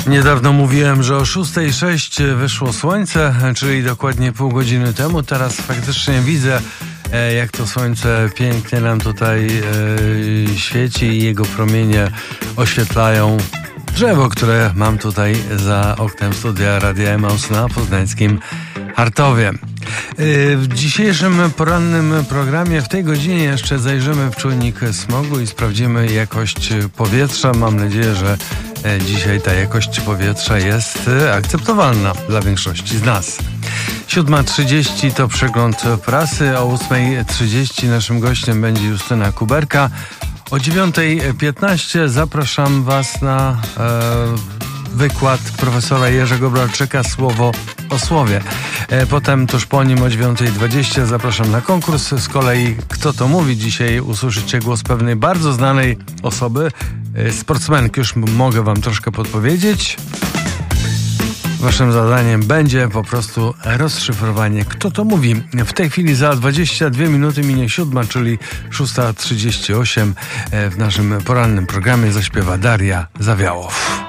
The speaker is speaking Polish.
Niedawno mówiłem, że o 6:06 wyszło słońce, czyli dokładnie pół godziny temu. Teraz faktycznie widzę, jak to słońce pięknie nam tutaj świeci i jego promienie oświetlają drzewo, które mam tutaj za oknem studia Radia Emaus na poznańskim Hartowie. W dzisiejszym porannym programie w tej godzinie jeszcze zajrzymy w czujnik smogu i sprawdzimy jakość powietrza. Mam nadzieję, że dzisiaj ta jakość powietrza jest akceptowalna dla większości z nas. 7:30 to przegląd prasy, o 8:30 naszym gościem będzie Justyna Kuberka. O 9:15 zapraszam Was na wykład profesora Jerzego Bralczyka Słowo o słowie. Potem tuż po nim o 9:20 zapraszam na konkurs. Z kolei Kto to mówi? Dzisiaj usłyszycie głos pewnej bardzo znanej osoby, sportsmenki. Już mogę Wam troszkę podpowiedzieć. Waszym zadaniem będzie po prostu rozszyfrowanie, kto to mówi. W tej chwili za 22 minuty minie 7, czyli 6:38 w naszym porannym programie zaśpiewa Daria Zawiałow.